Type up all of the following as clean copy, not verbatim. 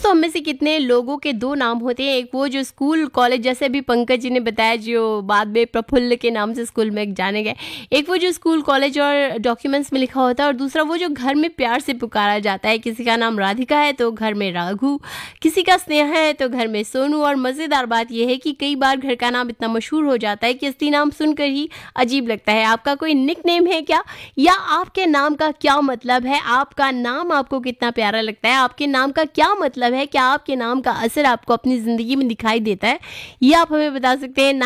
दोस्तों, हम में से कितने लोगों के दो नाम होते हैं। एक वो जो स्कूल कॉलेज, जैसे अभी पंकज जी ने बताया, जो बाद में प्रफुल्ल के नाम से स्कूल में जाने गए। एक वो जो स्कूल कॉलेज और डॉक्यूमेंट्स में लिखा होता है, और दूसरा वो जो घर में प्यार से पुकारा जाता है। किसी का नाम राधिका है तो घर में राघु, किसी का स्नेहा है तो घर में सोनू। और मज़ेदार बात यह है कि कई बार घर का नाम इतना मशहूर हो जाता है कि असली नाम सुनकर ही अजीब लगता है। आपका कोई निक नेम है क्या, या आपके नाम का क्या मतलब है? आपका नाम आपको कितना प्यारा लगता है? आपके नाम का क्या मतलब है? क्या आपके नाम का असर आपको अपनी ज़िंदगी में दिखाई देता है? ये आप हमें बता सकते हैं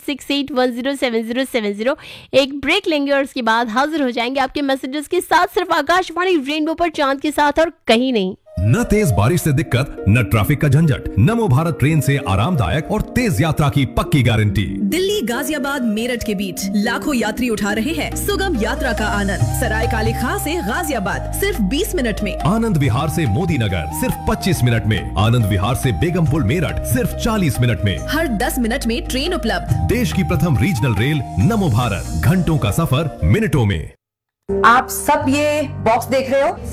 9868107070। एक ब्रेक लेंगे और उसके बाद हाजिर हो जाएंगे आपके मैसेजेस के साथ, सिर्फ आकाशवाणी रेनबो पर चांद के साथ और कहीं नहीं। न तेज बारिश से दिक्कत, न ट्रैफिक का झंझट। नमो भारत ट्रेन से आरामदायक और तेज यात्रा की पक्की गारंटी। दिल्ली, गाजियाबाद, मेरठ के बीच लाखों यात्री उठा रहे हैं सुगम यात्रा का आनंद। सराय काले खां से गाजियाबाद सिर्फ 20 मिनट में। आनंद विहार से मोदी नगर सिर्फ 25 मिनट में। आनंद विहार से बेगमपुर मेरठ सिर्फ 40 मिनट में। हर 10 मिनट में ट्रेन उपलब्ध। देश की प्रथम रीजनल रेल नमो भारत, घंटों का सफर मिनटों में। आप सब ये बॉक्स देख रहे हो?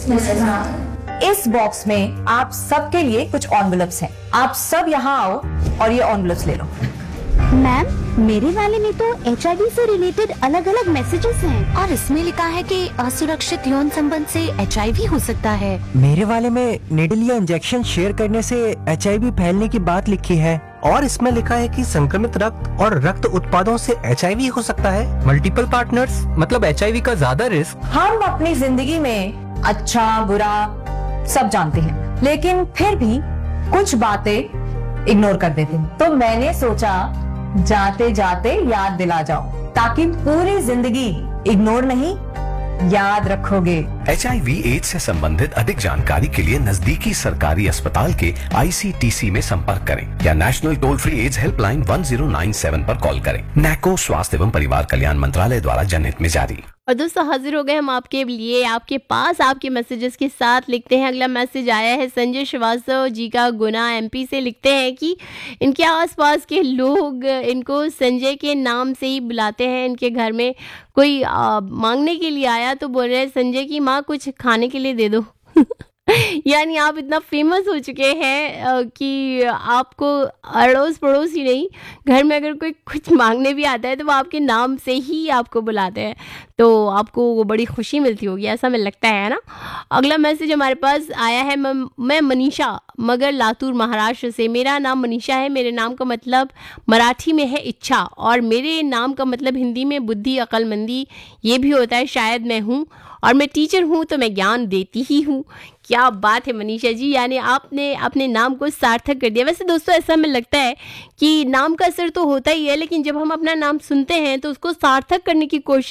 इस बॉक्स में आप सबके लिए कुछ एनवेलप्स हैं। आप सब यहाँ आओ और ये एनवेलप्स ले लो। मैम, मेरे वाले में तो HIV से रिलेटेड अलग अलग मैसेजेस हैं और इसमें लिखा है कि असुरक्षित यौन संबंध से HIV हो सकता है। मेरे वाले में निडल या इंजेक्शन शेयर करने से HIV फैलने की बात लिखी है, और इसमें लिखा है कि संक्रमित रक्त और रक्त उत्पादों से HIV हो सकता है। मल्टीपल पार्टनर्स मतलब HIV का ज्यादा रिस्क। हम अपनी जिंदगी में अच्छा बुरा सब जानते हैं, लेकिन फिर भी कुछ बातें इग्नोर कर देते हैं। तो मैंने सोचा जाते जाते याद दिला जाओ, ताकि पूरी जिंदगी इग्नोर नहीं याद रखोगे। HIV एड्स से संबंधित अधिक जानकारी के लिए नजदीकी सरकारी अस्पताल के ICTC में संपर्क करें या national toll free ads helpline 1097 पर कॉल करें। नैको स्वास्थ्य एवं परिवार कल्याण मंत्रालय द्वारा जनहित में जारी। और दोस्तों, हाजिर हो गए हम आपके लिए, आपके पास आपके मैसेजेस के साथ। लिखते हैं, अगला मैसेज आया है संजय श्रीवास्तव जी का, गुना MP से। लिखते हैं कि इनके आसपास के लोग इनको संजय के नाम से ही बुलाते हैं। इनके घर में कोई मांगने के लिए आया तो बोल रहे हैं, संजय की माँ कुछ खाने के लिए दे दो। यानी आप इतना फेमस हो चुके हैं कि आपको अड़ोस पड़ोस ही नहीं, घर में अगर कोई कुछ मांगने भी आता है तो वो आपके नाम से ही आपको बुलाते हैं। तो आपको वो बड़ी खुशी मिलती होगी, ऐसा मुझे लगता है ना। अगला मैसेज हमारे पास आया है, मैं मनीषा मगर लातूर महाराष्ट्र से। मेरा नाम मनीषा है। मेरे नाम का मतलब मराठी में है इच्छा, और मेरे नाम का मतलब हिंदी में बुद्धि अक्लमंदी ये भी होता है। शायद मैं हूँ, और मैं टीचर हूँ तो मैं ज्ञान देती ही हूँ। क्या बात है मनीषा जी, यानी आपने अपने नाम को सार्थक कर दिया। वैसे दोस्तों, ऐसा हमें लगता है कि नाम का असर तो होता ही है, लेकिन जब हम अपना नाम सुनते हैं तो उसको सार्थक करने की कोशिश